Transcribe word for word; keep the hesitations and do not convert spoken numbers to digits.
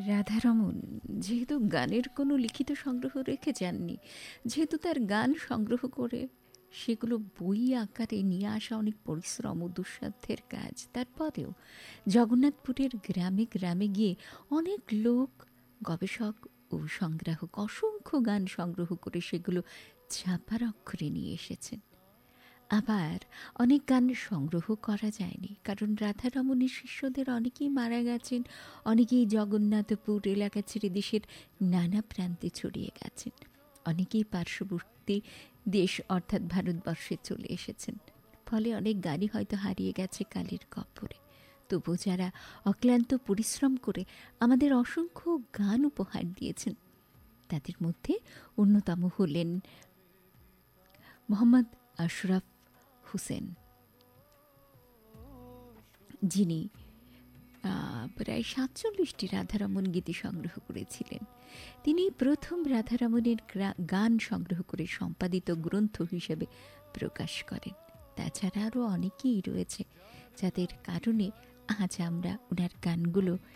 রাধারমণ যেহেতু গানের কোনো লিখিত সংগ্রহ রেখে যাননি, যেহেতু তার গান সংগ্রহ করে সেগুলো বই আকারে নিয়ে আসা অনেক পরিশ্রম ও দুঃসাধ্যের কাজ, তারপরেও জগন্নাথপুরের গ্রামে গ্রামে গিয়ে অনেক লোক, গবেষক ও সংগ্রাহক অসংখ্য গান সংগ্রহ করে সেগুলো ছাপার অক্ষরে নিয়ে এসেছেন। আবার অনেক গান সংগ্রহ করা যায়নি, কারণ রাধারমণের শিষ্যদের অনেকেই মারা গেছেন, অনেকেই জগন্নাথপুর এলাকা ছেড়ে দেশের নানা প্রান্তে ছড়িয়ে গেছেন, অনেকেই পার্শ্ববর্তী দেশ অর্থাৎ ভারতবর্ষে চলে এসেছেন। ফলে অনেক গানই হয়তো হারিয়ে গেছে কালের গহ্বরে। তবু যারা অক্লান্ত পরিশ্রম করে আমাদের অসংখ্য গান উপহার দিয়েছেন, তাদের মধ্যে অন্যতম হলেন মোহাম্মদ আশরাফ হোসেন, যিনি প্রায় সাতচল্লিশটি রাধারমণ গীতি সংগ্রহ করেছিলেন। তিনি প্রথম রাধারমণের গান সংগ্রহ করে সম্পাদিত গ্রন্থ হিসেবে প্রকাশ করেন। তাছাড়া আরও অনেকেই রয়েছে যাদের কারণে আজ আমরা ওনার গানগুলো